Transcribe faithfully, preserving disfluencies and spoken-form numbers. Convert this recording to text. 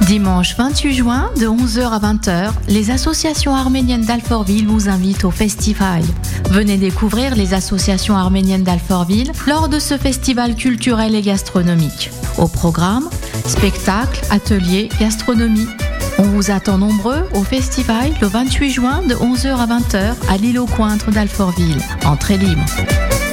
Dimanche vingt-huit juin, de onze heures à vingt heures, les associations arméniennes d'Alfortville vous invitent au Festival. Venez découvrir les associations arméniennes d'Alfortville lors de ce festival culturel et gastronomique. Au programme, spectacles, ateliers, gastronomie. On vous attend nombreux au festival le vingt-huit juin de onze heures à vingt heures à l'île aux Cointres d'Alfortville. Entrée libre.